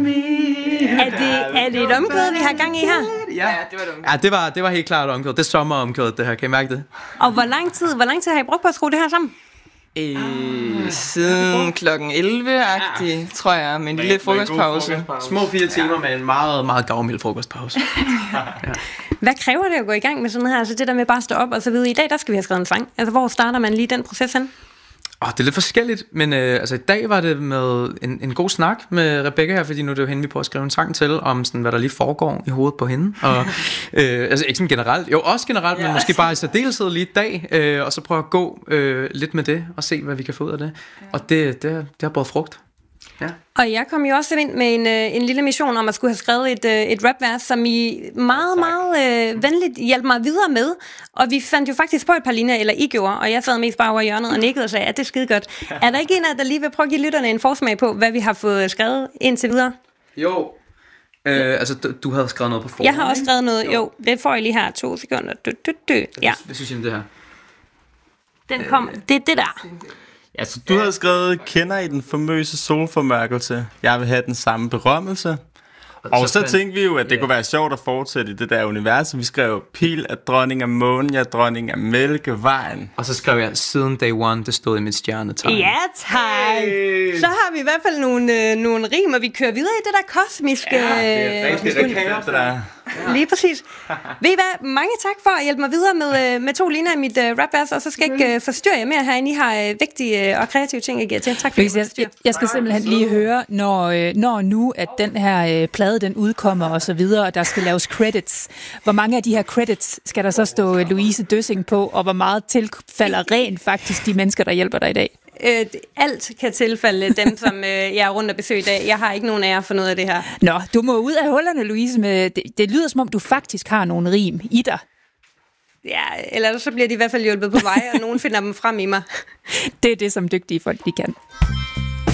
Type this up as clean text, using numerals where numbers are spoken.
Er det et omkvæd, vi har gang i her? Ja, det var det omkvæd. Ja, det var helt klart omkvæd. Det er sommeromkvædet, det her. Kan I mærke det? Og hvor lang tid har I brugt på at skrue det her sammen? Siden klokken 11-agtig, tror jeg, med en lille frokostpause. Små 4 timer med en meget, meget gavmild frokostpause. Ja. Hvad kræver det at gå i gang med sådan her? Altså det der med bare at stå op og så videre. I dag, der skal vi have skrevet en sang. Altså hvor starter man lige den proces hen? Det er lidt forskelligt, men altså i dag var det med en god snak med Rebecca her, fordi nu er det jo hende, vi prøver at skrive en sang til, om sådan, hvad der lige foregår i hovedet på hende. Og, altså ikke sådan generelt, jo også generelt, men måske bare i særdeleshed lige i dag, og så prøve at gå lidt med det, og se, hvad vi kan få ud af det. Og det har båret frugt. Ja. Og jeg kom jo også ind med en lille mission om at skulle have skrevet et rapvers, som I meget, meget venligt hjalp mig videre med. Og vi fandt jo faktisk på et par linjer, eller I gjorde, og jeg sad mest bare over hjørnet og nikkede og sagde, at det er skide godt. Er der ikke en af der lige vil prøve at give lytterne en forsmag på, hvad vi har fået skrevet indtil videre? Jo. Altså du havde skrevet noget på forhånd. Jeg har også skrevet noget, jo. Det får jeg lige her 2 sekunder. Ja. Hvad synes I om det her? Den kom, det er det der. Ja, så du havde skrevet, kender I den famøse solformørkelse? Jeg vil have den samme berømmelse. Og så tænkte vi jo, at det kunne være sjovt at fortsætte i det der univers. Vi skrev, Pil er dronning af månen, jeg er dronning af Mælkevejen. Og så skrev jeg, siden day one, det stod i mit stjernetegn. Ja, tak. Så har vi i hvert fald nogle rim, og vi kører videre i det der kosmiske... Ja, det er rigtig det der. Ja. Lige præcis. Ved I hvad? Mange tak for at hjælpe mig videre med 2 linjer i mit rapvers, og så skal jeg ikke forstyrre jer mere herinde. I har vigtige og kreative ting, jeg giver til. Tak for det. Jeg skal simpelthen lige høre, når nu, at den her plade, den udkommer og så videre, og der skal laves credits. Hvor mange af de her credits skal der så stå Louise Døssing på, og hvor meget tilfalder rent faktisk de mennesker, der hjælper dig i dag? Alt kan tilfalde dem, som jeg er rundt og besøger i dag. Jeg har ikke nogen ære for noget af det her. Nå, du må ud af hullerne, Louise. Det lyder som om, du faktisk har nogle rim i dig. Ja, eller så bliver de i hvert fald hjulpet på vej, og nogen finder dem frem i mig. Det er det, som dygtige folk de kan.